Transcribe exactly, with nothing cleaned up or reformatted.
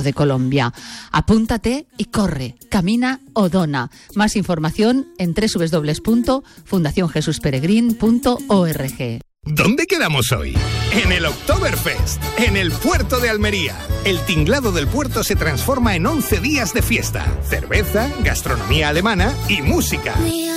de Colombia. Apúntate y corre, camina o dona. Más información en doble u doble u doble u punto fundación jesús peregrín punto org. ¿Dónde quedamos hoy? En el Oktoberfest, en el puerto de Almería. El tinglado del puerto se transforma en once días de fiesta, cerveza, gastronomía alemana y música.